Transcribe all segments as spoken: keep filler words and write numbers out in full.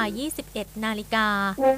ยี่สิบเอ็ดนาฬิกา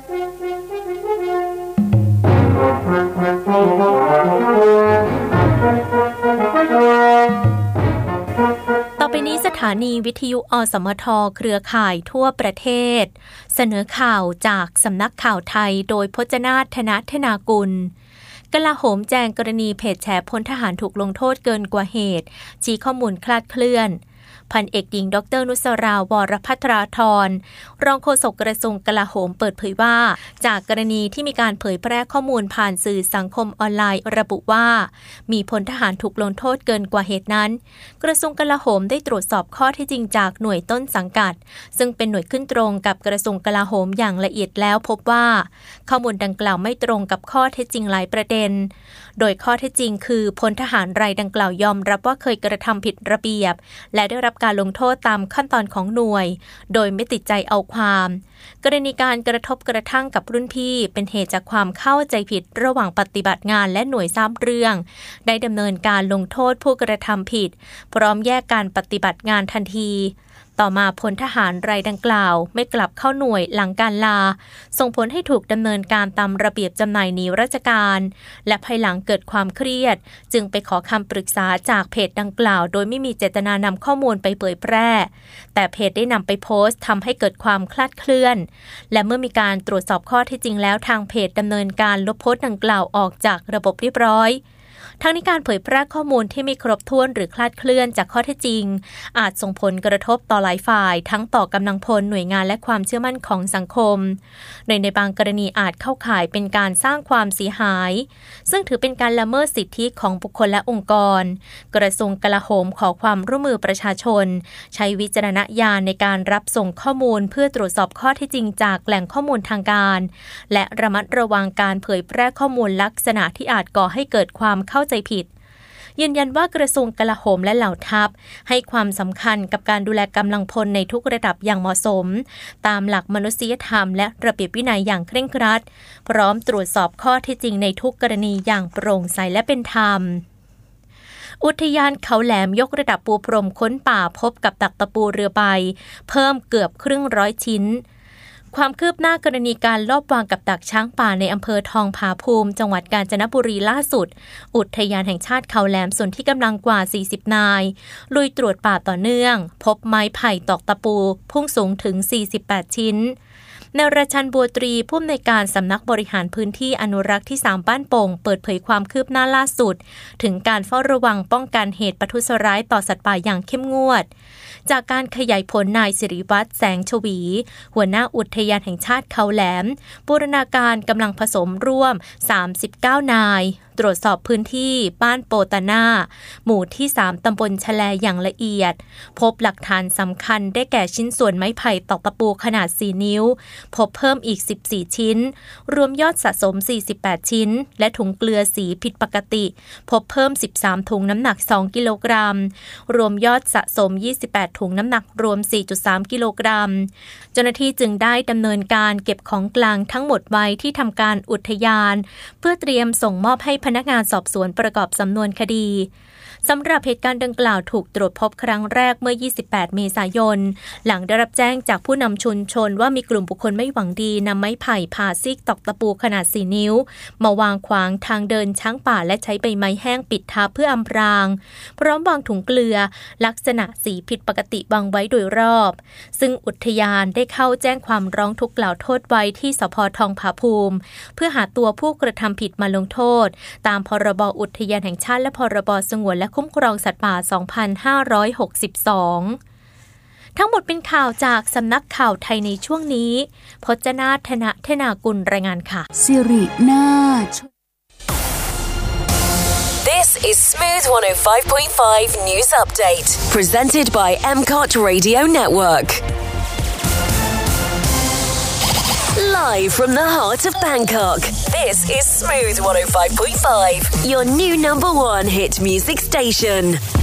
ต่อไปนี้สถานีวิทยุอสมทเครือข่ายทั่วประเทศเสนอข่าวจากสำนักข่าวไทยโดยพจนาถ ธนธนากุลกลาโหมแจ้งกรณีเพจแฉพลทหารถูกลงโทษเกินกว่าเหตุชี้ข้อมูลคลาดเคลื่อนพันเอกหญิงดร.นุสราวรภัทราธรรองโฆษกกระทรวงกลาโหมเปิดเผยว่าจากกรณีที่มีการเผยแพร่ข้อมูลผ่านสื่อสังคมออนไลน์ระบุว่ามีพลทหารถูกลงโทษเกินกว่าเหตุนั้นกระทรวงกลาโหมได้ตรวจสอบข้อเท็จจริงจากหน่วยต้นสังกัดซึ่งเป็นหน่วยขึ้นตรงกับกระทรวงกลาโหมอย่างละเอียดแล้วพบว่าข้อมูลดังกล่าวไม่ตรงกับข้อเท็จจริงหลายประเด็นโดยข้อเท็จจริงคือพลทหารรายดังกล่าวยอมรับว่าเคยกระทำผิดระเบียบและได้รับการลงโทษตามขั้นตอนของหน่วยโดยไม่ติดใจเอาความกรณีการกระทบกระทั่งกับรุ่นพี่เป็นเหตุจากความเข้าใจผิดระหว่างปฏิบัติงานและหน่วยทราบเรื่องได้ดำเนินการลงโทษผู้กระทำผิดพร้อมแยกการปฏิบัติงานทันทีต่อมาพลทหารรายดังกล่าวไม่กลับเข้าหน่วยหลังการลาส่งผลให้ถูกดำเนินการตามระเบียบจำหน่ายหนีราชการและภายหลังเกิดความเครียดจึงไปขอคำปรึกษาจากเพจดังกล่าวโดยไม่มีเจตนานำข้อมูลไปเผยแพร่แต่เพจได้นำไปโพสต์ทำให้เกิดความคลาดเคลื่อนและเมื่อมีการตรวจสอบข้อเท็จจริงแล้วทางเพจดำเนินการลบโพสต์ดังกล่าวออกจากระบบเรียบร้อยทั้งนี้การเผยแพร่ข้อมูลที่ไม่ครบถ้วนหรือคลาดเคลื่อนจากข้อเท็จจริงอาจส่งผลกระทบต่อหลายฝ่ายทั้งต่อกำลังพลหน่วยงานและความเชื่อมั่นของสังคมโดยในบางกรณีอาจเข้าข่ายเป็นการสร้างความเสียหายซึ่งถือเป็นการละเมิดสิทธิของบุคคลและองค์กรกระทรวงกลาโหมขอความร่วมมือประชาชนใช้วิจารณญาณในการรับส่งข้อมูลเพื่อตรวจสอบข้อเท็จจริงจากแหล่งข้อมูลทางการและระมัดระวังการเผยแพร่ข้อมูลลักษณะที่อาจก่อให้เกิดความเข้าใจผิดยืนยันว่ากระทรวงกลาโหมและเหล่าทัพให้ความสำคัญกับการดูแลกำลังพลในทุกระดับอย่างเหมาะสมตามหลักมนุษยธรรมและระเบียบวินัยอย่างเคร่งครัดพร้อมตรวจสอบข้อเท็จจริงในทุกกรณีอย่างโปร่งใสและเป็นธรรมอุทยานเขาแหลมยกระดับปูพรมค้นป่าพบกับดักตะปูเรือใบเพิ่มเกือบครึ่งร้อยชิ้นความคืบหน้ากรณีการลอบวางกับดักช้างป่าในอำเภอทองผาภูมิจังหวัดกาญจนบุรีล่าสุดอุทยานแห่งชาติเขาแหลมส่วนที่กำลังกว่าสี่สิบนายลุยตรวจป่าต่อเนื่องพบไม้ไผ่ตอกตะปูพุ่งสูงถึงสี่สิบแปดชิ้นนายราชันบัวตรีผู้อำนวยการสำนักบริหารพื้นที่อนุรักษ์ที่สามบ้านโป่งเปิดเผยความคืบหน้าล่าสุดถึงการเฝ้าระวังป้องกันเหตุปทุษร้ายต่อสัตว์ป่าอย่างเข้มงวดจากการขยายผลนายสิริวัฒน์แสงชวีหัวหน้าอุทยานแห่งชาติเขาแหลมบูรณาการกำลังผสมร่วมสามสิบเก้านายตรวจสอบพื้นที่บ้านโปตาน่าหมู่ที่สามตำบลแฉลอย่างละเอียดพบหลักฐานสำคัญได้แก่ชิ้นส่วนไม้ไผ่ตอกตะปูขนาดสี่นิ้วพบเพิ่มอีกสิบสี่ชิ้นรวมยอดสะสมสี่สิบแปดชิ้นและถุงเกลือสีผิดปกติพบเพิ่มสิบสามถุงน้ำหนักสองกิโลกรัมรวมยอดสะสมยี่สิบแปดถุงน้ำหนักรวม สี่จุดสามกิโลกรัมเจ้าหน้าที่จึงได้ดำเนินการเก็บของกลางทั้งหมดไว้ที่ทำการอุทยานเพื่อเตรียมส่งมอบให้พนักงานสอบสวนประกอบสำนวนคดีสำหรับเหตุการณ์ดังกล่าวถูกตรวจพบครั้งแรกเมื่อยี่สิบแปดเมษายนหลังได้รับแจ้งจากผู้นำชุมชนว่ามีกลุ่มบุคคลไม่หวังดีนำไม้ไผ่ผ่าซีกตอกตะปูขนาดสี่นิ้วมาวางขวางทางเดินช้างป่าและใช้ใบไม้แห้งปิดทับเพื่ออำพรางพร้อมวางถุงเกลือลักษณะสีผิดปกติวางไว้โดยรอบซึ่งอุทยานได้เข้าแจ้งความร้องทุกข์กล่าวโทษไว้ที่สภ.ทองผาภูมิเพื่อหาตัวผู้กระทำผิดมาลงโทษตามพรบอุทยานแห่งชาติและพรบสงวนและคุ้มครองสัตว์ป่าสองพันห้าร้อยหกสิบสองทั้งหมดเป็นข่าวจากสำนักข่าวไทยในช่วงนี้พจนาถ ธนธนากุลรายงานค่ะสิรินาถ This is Smooth one oh five point five News Update presented by M C O T Radio Network Live from the heart of Bangkok, this is Smooth one oh five point five, your new number one hit music station.